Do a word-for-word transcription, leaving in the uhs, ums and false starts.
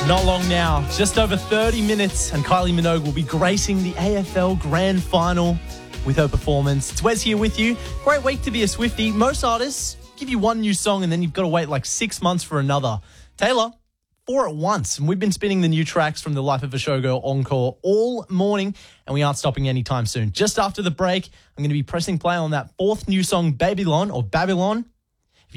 Not long now, just over thirty minutes, and Kylie Minogue will be gracing the A F L Grand Final with her performance. It's Wes here with you. Great week to be a Swiftie. Most artists give you one new song and then you've got to wait like six months for another. Taylor, four at once. And we've been spinning the new tracks from the Life of a Showgirl encore all morning, and we aren't stopping anytime soon. Just after the break, I'm going to be pressing play on that fourth new song, Babylon, or Babylon.